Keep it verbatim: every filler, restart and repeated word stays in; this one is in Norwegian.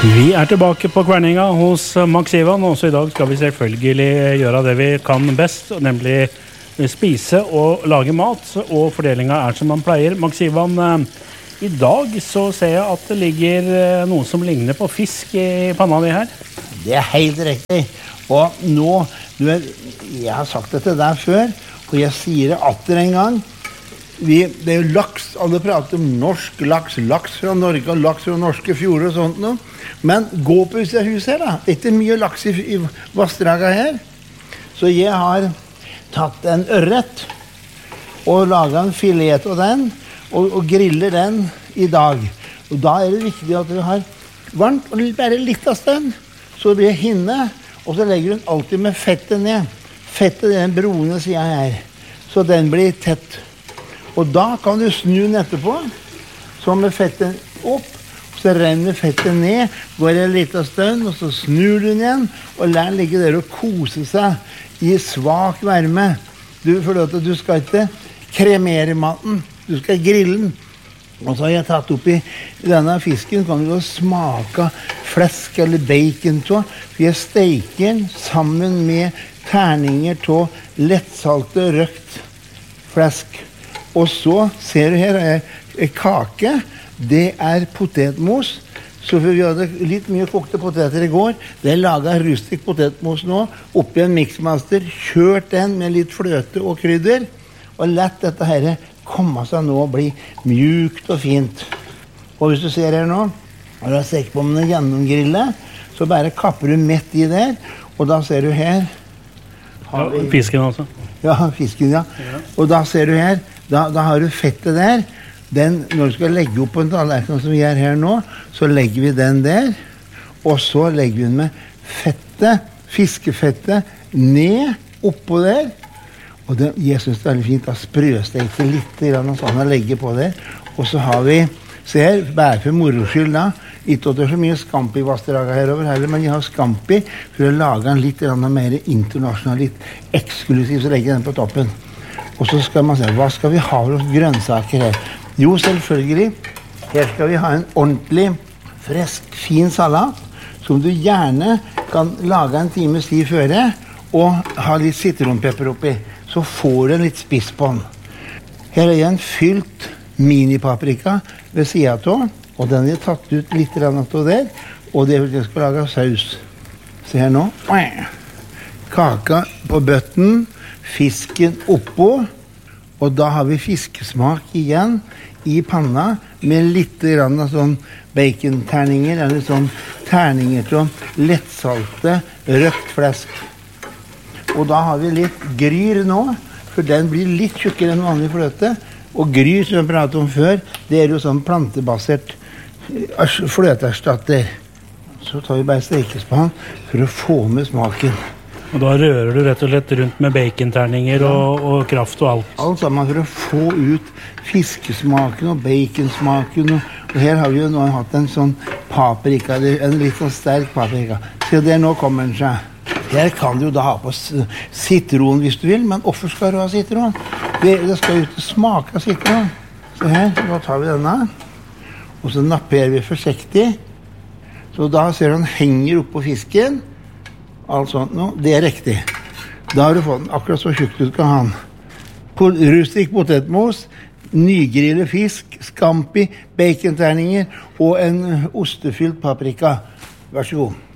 Vi er tilbake på Kverninga hos Max Ivan, og også i dag skal vi selvfølgelig gjøre det vi kan best, nemlig spise og lage mat, og fordelingen er som man pleier. Max Ivan, i dag så ser jeg at det ligger noe som ligner på fisk i panna di her. Det er helt riktig, og nå, du vet, jeg har sagt det til deg før, og jeg sier det atter en gang. Vi, det er jo laks, alle prater om norsk laks, laks fra Norge og laks fra norske fjorder og sånt noe. Men gå på disse huset her da, det er ikke mye laks i, i vassdraget her. Så jeg har tatt en ørret og laget en filet av den og, og griller den i dag. Og da er det viktig at du har varmt og bare litt av stund, så det blir hinne, og så legger hun alltid med fettet ned. Fettet er den brune siden her, så den blir tett. Og da kan du snu den etterpå, så med fettet opp, så renner fettet ned, går det en liten stund, og så snur du den igjen, og lær den ligge der og kose seg i svak varme. Du, for at du skal ikke kremere maten, du skal grille den. Og så har jeg tatt opp i denne fisken, kan du smake flesk eller bacon til, for jeg steker den sammen med terninger til lettsalte røkt flesk. Og så ser du her er, er kake, det er potetmos. Så vi hadde litt mye kokte poteter i går. Det er laget rustik potetmos nå, oppi en mixmaster, kjørt den med litt fløte og krydder, og lett dette her komme seg nå og bli mjukt og fint. Og hvis du ser her nå, og du har stekt på med en gjennomgrille, så bare kapper du midt i der, og da ser du her. Ja, fisken altså. Ja, fisken, ja. ja. Og da ser du her, Da, da har du fettet der. Den, når du skal legge opp på en tallerken som vi er her nå, så legger vi den der, og så legger vi den med fettet, fiskefettet, ned oppå der. Og det, jeg synes det er veldig fint, da sprøstekte litt grann og sånn å legge på der. Og så har vi, se her, bare for moroskyld da, ikke at det er så mye Scampi i vassdraget herover heller, men jeg har Scampi for å lage den litt mer internasjonal, litt eksklusiv, så legger jeg den på toppen. Og så skal man se, hva skal vi ha for grønnsaker her? Jo, selvfølgelig, her skal vi ha en ordentlig, frisk, fin salat, som du gjerne kan lage en times tid før, og ha litt sitronpepper oppi. Så får du en litt spiss på den. Her er en fylt minipaprika ved siden av, og den er tatt ut litt av der, og det er fordi jeg skal lage saus. Se her nå. Kaka på bøtten, fisken oppå, og da har vi fiskesmak igjen i panna med litt grann sånn bacon-terninger, eller sånn terninger til lettsalte røkt flesk. Og da har vi litt gryr nå, for den blir litt tjukkere enn vanlig fløte, og gryr som jeg pratet om før, det er jo sånn plantebasert fløteerstatter. Så tar vi bare stekespann for å få med smaken. Og da rører du rett og slett rundt med baconterninger og, og kraft og alt. Alt sammen for å få ut fiskesmaken og baconsmaken. Og, og her har vi jo nå hatt en sånn paprika, en litt sånn sterk paprika. Så der nå kommer den seg. Her kan du jo da ha på sitron hvis du vil, men hvorfor skal du ha sitron? Det, det skal jo ikke smake av sitron. Så her, da tar vi denne. Og så napper vi forsiktig. Så da ser du den henger opp på fisken. Alt sånt nå, det er riktig. Da har du fått den akkurat så tjukt du skal ha den. Rustik potetmos, nygrillet fisk, Scampi, baconterninger og en ostefylt paprika. Vær så god.